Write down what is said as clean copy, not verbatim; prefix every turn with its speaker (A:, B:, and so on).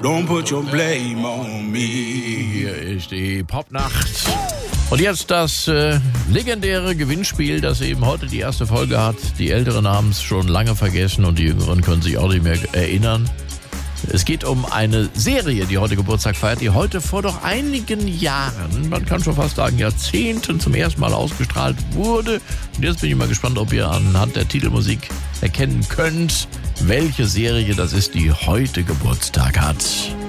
A: Don't put your blame on me.
B: Hier ist die Popnacht. Und jetzt das legendäre Gewinnspiel, das eben heute die erste Folge hat. Die Älteren haben es schon lange vergessen und die Jüngeren können sich auch nicht mehr erinnern. Es geht um eine Serie, die heute Geburtstag feiert, die heute vor doch einigen Jahren, man kann schon fast sagen Jahrzehnten, zum ersten Mal ausgestrahlt wurde. Und jetzt bin ich mal gespannt, ob ihr anhand der Titelmusik erkennen könnt, welche Serie das ist, die heute Geburtstag hat.